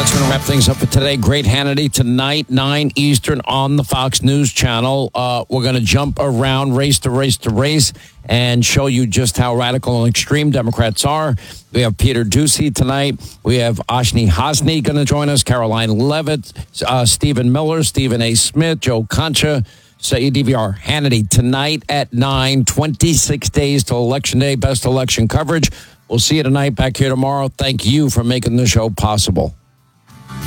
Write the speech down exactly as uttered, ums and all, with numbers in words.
That's going to wrap things up for today. Great Hannity tonight, nine Eastern on the Fox News Channel. Uh, we're going to jump around race to race to race and show you just how radical and extreme Democrats are. We have Peter Doocy tonight. We have Ashni Hasni going to join us, Caroline Levitt, uh, Stephen Miller, Stephen A. Smith, Joe Concha, Say D V R Hannity tonight at nine, twenty-six days till Election Day. Best election coverage. We'll see you tonight back here tomorrow. Thank you for making the show possible.